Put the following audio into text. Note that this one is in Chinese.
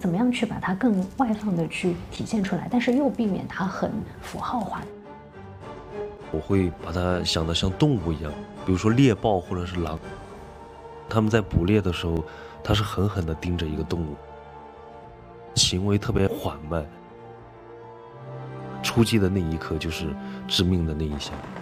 怎么样去把它更外放的去体现出来，但是又避免它很符号化。 我会把它想得像动物一样，比如说猎豹或者是狼，他们在捕猎的时候，他是狠狠地盯着一个动物，行为特别缓慢，出击的那一刻就是致命的那一下。